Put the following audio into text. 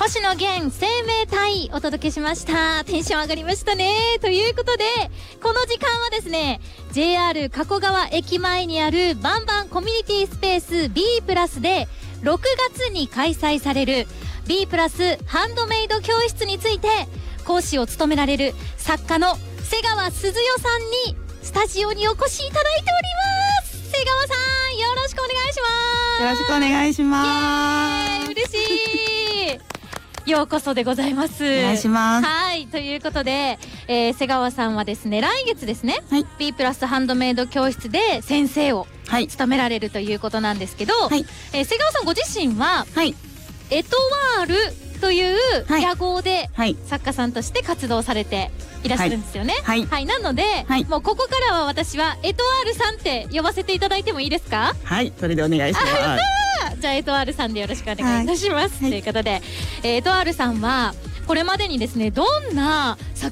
星野源生命体お届けしました。テンション上がりましたね。ということでこの時間はですね JR 加古川駅前にあるバンバンコミュニティスペース B プラスで6月に開催される B プラスハンドメイド教室について講師を務められる作家の瀬川鈴代さんにスタジオにお越しいただいております。瀬川さんよろしくお願いします。 よろしくお願いします。 嬉しいようこそでございます。 お願いします。 はい、ということで、瀬川さんはですね来月ですね、はい、B プラスハンドメイド教室で先生を務められるということなんですけど、はい瀬川さんご自身は、はい、エトワールという屋号で作家さんとして活動されていらっしゃるんですよね。はい、はい、なので、はい、もうここからは私はエトワールさんって呼ばせていただいてもいいですか？ はい、それでお願いします。 じゃあエトワールさんでよろしくお願いいたします。はい、ということで、エトワールさんはこれまでにですねどんな作